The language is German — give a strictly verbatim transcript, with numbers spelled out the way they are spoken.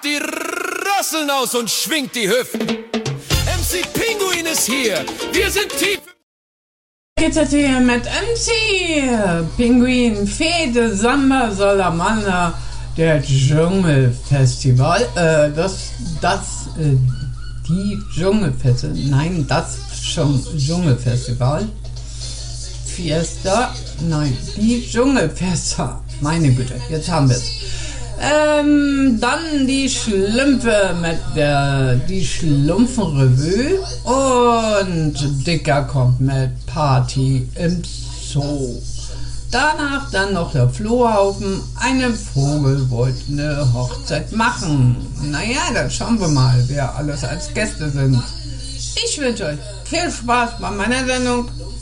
die Rosseln aus und schwingt die Hüften. M C Pinguin ist hier, wir sind tief... Geht's jetzt hier mit M C Pinguin, Fede, Samba, Salamander, der Dschungelfestival, äh, das, das, äh, die Dschungelfeste, nein, das Dschungelfestival, Fiesta, nein, die Dschungelfesta, meine Güte, jetzt haben wir es. Ähm, dann die Schlümpfe mit der, die Schlumpfenrevue und Dicker kommt mit Party im Zoo. Danach dann noch der Flohhaufen, eine Vogel wollte eine Hochzeit machen. Naja, dann schauen wir mal, wer alles als Gäste sind. Ich wünsche euch viel Spaß bei meiner Sendung.